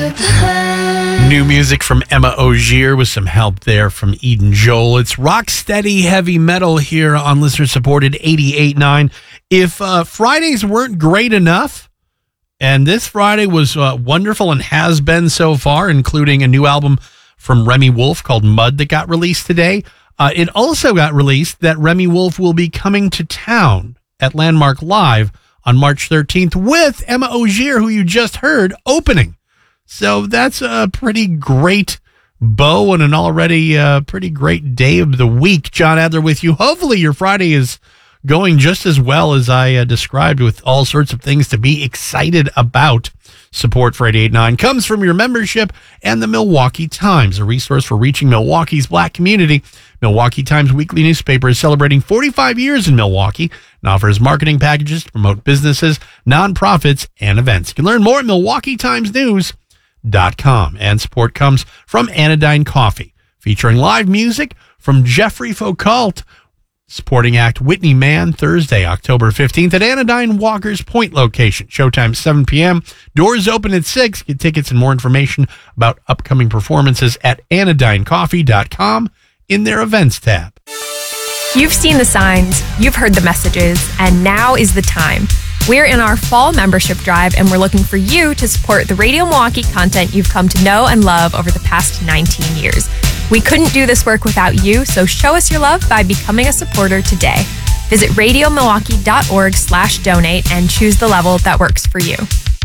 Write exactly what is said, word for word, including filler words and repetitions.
New music from Emma Ogier with some help there from Eden Joel. It's rock steady heavy metal here on listener supported eighty-eight point nine. If uh, Fridays weren't great enough, and this Friday was uh, wonderful and has been so far, including a new album from Remy Wolf called Mud that got released today. Uh, it also got released that Remy Wolf will be coming to town at Landmark Live on March thirteenth with Emma Ogier, who you just heard, opening. So that's a pretty great bow and an already uh, pretty great day of the week. John Adler with you. Hopefully your Friday is going just as well as I uh, described, with all sorts of things to be excited about. Support for eighty-eight point nine comes from your membership and the Milwaukee Times, a resource for reaching Milwaukee's Black community. Milwaukee Times weekly newspaper is celebrating forty-five years in Milwaukee and offers marketing packages to promote businesses, nonprofits, and events. You can learn more at milwaukee times news dot com. And support comes from Anodyne Coffee, featuring live music from Jeffrey Foucault, supporting act Whitney Mann, Thursday, October fifteenth at Anodyne Walker's Point location. Showtime seven p.m. Doors open at six. Get tickets and more information about upcoming performances at anodyne coffee dot com in their events tab. You've seen the signs, you've heard the messages, and now is the time. We're in our fall membership drive, and we're looking for you to support the Radio Milwaukee content you've come to know and love over the past nineteen years. We couldn't do this work without you, so show us your love by becoming a supporter today. Visit radio milwaukee dot org slash donate and choose the level that works for you.